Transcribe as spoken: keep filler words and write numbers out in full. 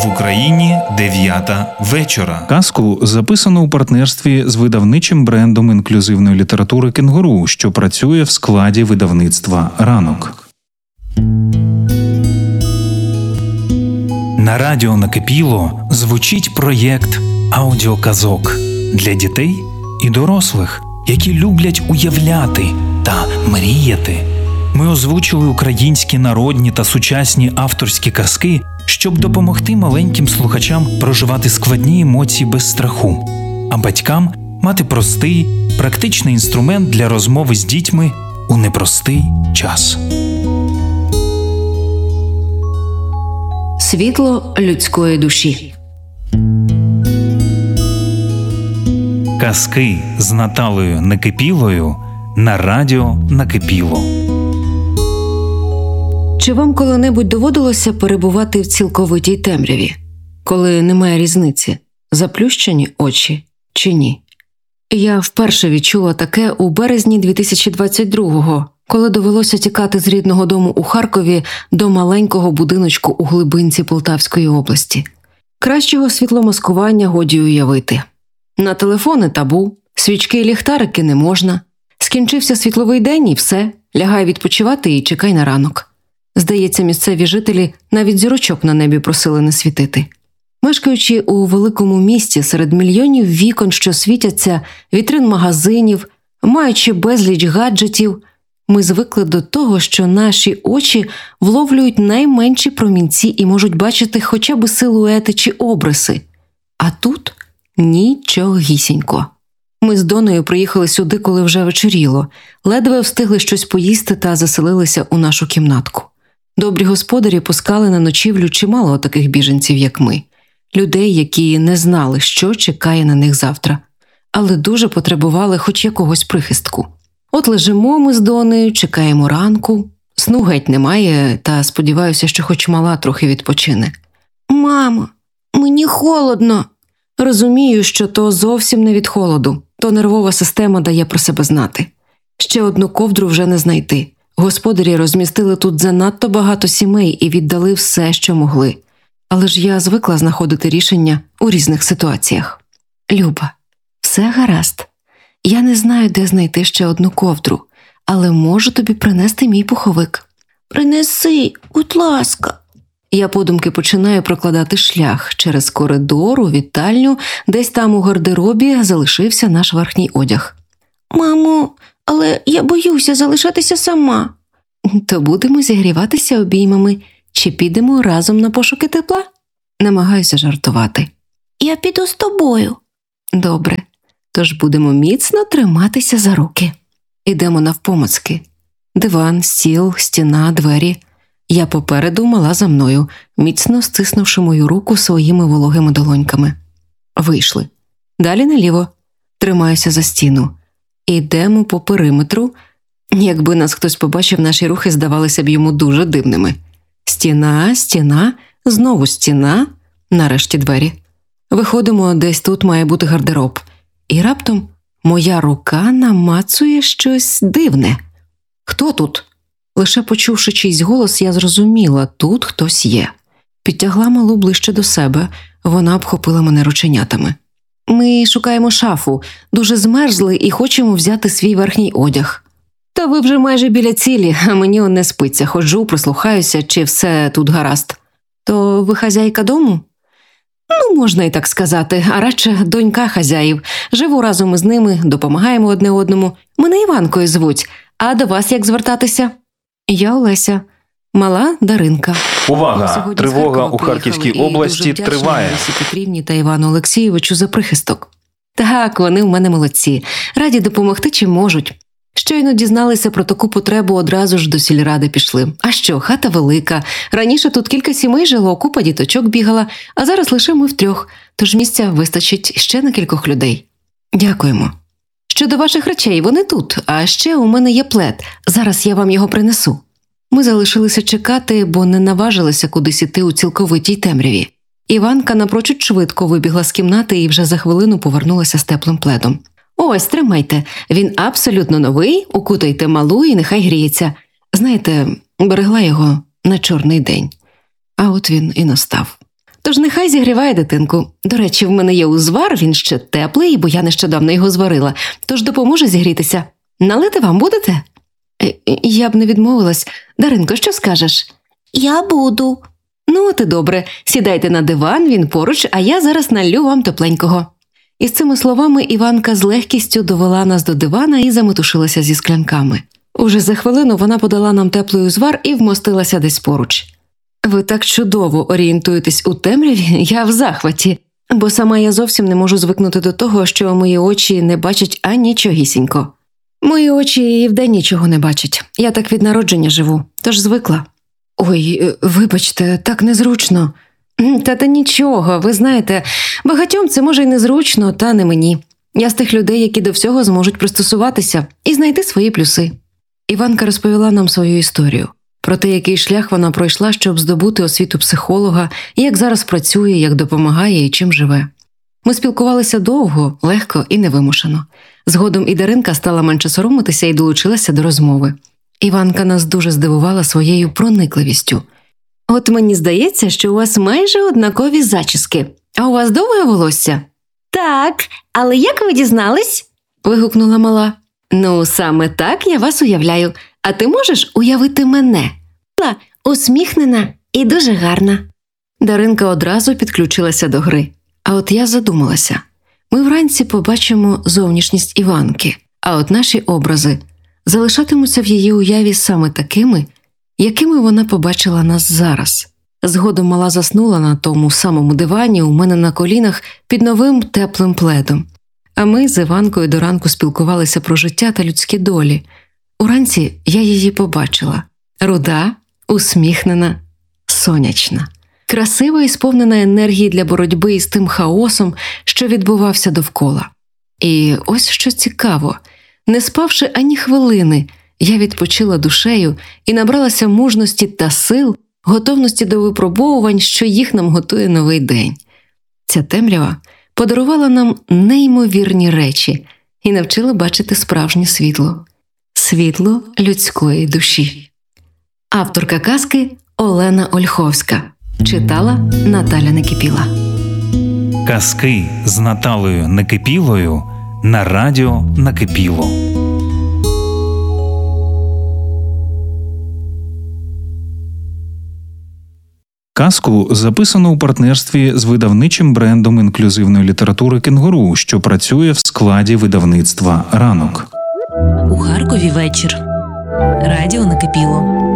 В Україні дев'ята вечора. Казку записано у партнерстві з видавничим брендом інклюзивної літератури «Кенгуру», що працює в складі видавництва «Ранок». На радіо «Накипіло» звучить проєкт аудіоказок для дітей і дорослих, які люблять уявляти та мріяти. Ми озвучили українські народні та сучасні авторські казки, щоб допомогти маленьким слухачам проживати складні емоції без страху, а батькам мати простий, практичний інструмент для розмови з дітьми у непростий час. Світло людської душі. Казки з Наталею Накипілою на радіо «Накипіло». Чи вам коли-небудь доводилося перебувати в цілковитій темряві, коли немає різниці, заплющені очі чи ні? Я вперше відчула таке у березні дві тисячі двадцять другого, коли довелося тікати з рідного дому у Харкові до маленького будиночку у глибинці Полтавської області. Кращого світломаскування годі уявити. На телефони табу, свічки і ліхтарики не можна. Скінчився світловий день і все, лягай відпочивати і чекай на ранок. Здається, місцеві жителі навіть зірочок на небі просили не світити. Мешкаючи у великому місті серед мільйонів вікон, що світяться, вітрин магазинів, маючи безліч гаджетів, ми звикли до того, що наші очі вловлюють найменші промінці і можуть бачити хоча б силуети чи обриси. А тут нічогісінько. Ми з Доною приїхали сюди, коли вже вечоріло, ледве встигли щось поїсти та заселилися у нашу кімнатку. Добрі господарі пускали на ночівлю чимало таких біженців, як ми. Людей, які не знали, що чекає на них завтра, але дуже потребували хоч якогось прихистку. От лежимо ми з Донею, чекаємо ранку, сну геть немає, та сподіваюся, що хоч мала трохи відпочине. «Мамо, мені холодно!» Розумію, що то зовсім не від холоду, то нервова система дає про себе знати. Ще одну ковдру вже не знайти. Господарі розмістили тут занадто багато сімей і віддали все, що могли. Але ж я звикла знаходити рішення у різних ситуаціях. «Люба, все гаразд. Я не знаю, де знайти ще одну ковдру, але можу тобі принести мій пуховик». «Принеси, будь ласка». Я подумки починаю прокладати шлях через коридор у вітальню, десь там у гардеробі залишився наш верхній одяг. «Мамо, але я боюся залишатися сама». «То будемо зігріватися обіймами, чи підемо разом на пошуки тепла?» Намагаюся жартувати. «Я піду з тобою». «Добре, тож будемо міцно триматися за руки». Ідемо навпомацки. Диван, стіл, стіна, двері. Я попереду, мала за мною, міцно стиснувши мою руку своїми вологими долоньками. Вийшли. Далі наліво. Тримаюся за стіну. Ідемо по периметру. Якби нас хтось побачив, наші рухи здавалися б йому дуже дивними. Стіна, стіна, знову стіна, нарешті двері. Виходимо, десь тут має бути гардероб. І раптом моя рука намацує щось дивне. «Хто тут?» Лише почувши чийсь голос, я зрозуміла, тут хтось є. Підтягла малу ближче до себе, вона обхопила мене рученятами. «Ми шукаємо шафу, дуже змерзли і хочемо взяти свій верхній одяг». «Та ви вже майже біля цілі, а мені он не спиться, ходжу, прислухаюся, чи все тут гаразд». «То ви хазяйка дому?» «Ну, можна і так сказати, а радше донька хазяїв. Живу разом із ними, допомагаємо одне одному. Мене Іванкою звуть, а до вас як звертатися?» «Я Олеся. Мала Даринка». Увага! Тривога у Харківській області триває. Лесі Петрівні та Івану Олексійовичу за прихисток. Так, вони в мене молодці. Раді допомогти, чим можуть. Щойно дізналися про таку потребу, одразу ж до сільради пішли. А що, хата велика. Раніше тут кілька сімей жило, купа діточок бігала, а зараз лише ми втрьох, тож місця вистачить ще на кількох людей. Дякуємо. Щодо ваших речей, вони тут, а ще у мене є плед. Зараз я вам його принесу. Ми залишилися чекати, бо не наважилися кудись іти у цілковитій темряві. Іванка напрочуд швидко вибігла з кімнати і вже за хвилину повернулася з теплим пледом. «Ось, тримайте. Він абсолютно новий, укутайте малу і нехай гріється. Знаєте, берегла його на чорний день. А от він і настав. Тож нехай зігріває дитинку. До речі, в мене є узвар, він ще теплий, бо я нещодавно його зварила, тож допоможе зігрітися. Налити вам будете? Е, Я б не відмовилась. Даринко, що скажеш? Я буду. Ну, от і добре. Сідайте на диван, він поруч, а я зараз налью вам тепленького. І з цими словами Іванка з легкістю довела нас до дивана і заметушилася зі склянками. Уже за хвилину вона подала нам теплий узвар і вмостилася десь поруч. Ви так чудово орієнтуєтесь у темряві, я в захваті, бо сама я зовсім не можу звикнути до того, що мої очі не бачать анічогісінько. Мої очі і вдень нічого не бачать. Я так від народження живу, тож звикла. Ой, вибачте, так незручно. Та та нічого, ви знаєте, багатьом це може й незручно, та не мені. Я з тих людей, які до всього зможуть пристосуватися і знайти свої плюси. Іванка розповіла нам свою історію. Про те, який шлях вона пройшла, щоб здобути освіту психолога, і як зараз працює, як допомагає і чим живе. Ми спілкувалися довго, легко і невимушено. Згодом і Даринка стала менше соромитися і долучилася до розмови. Іванка нас дуже здивувала своєю проникливістю. «От мені здається, що у вас майже однакові зачіски. А у вас довге волосся?» «Так, але як ви дізнались?» – вигукнула мала. «Ну, саме так я вас уявляю. А ти можеш уявити мене? Усміхнена і дуже гарна». Даринка одразу підключилася до гри. А от я задумалася. Ми вранці побачимо зовнішність Іванки, а от наші образи залишатимуться в її уяві саме такими, якими вона побачила нас зараз. Згодом мала заснула на тому самому дивані у мене на колінах під новим теплим пледом. А ми з Іванкою до ранку спілкувалися про життя та людські долі. Уранці я її побачила. Руда, усміхнена, сонячна. Красива і сповнена енергії для боротьби із тим хаосом, що відбувався довкола. І ось що цікаво. Не спавши ані хвилини, я відпочила душею і набралася мужності та сил, готовності до випробовувань, що їх нам готує новий день. Ця темрява подарувала нам неймовірні речі і навчила бачити справжнє світло. Світло людської душі. Авторка казки Олена Ольховська. Читала Наталя Некипіла. Казки з Наталею Некипілою на радіо Накипіло. Казку записано у партнерстві з видавничим брендом інклюзивної літератури «Кенгуру», що працює в складі видавництва «Ранок». У Харкові вечір. Радіо Накипіло.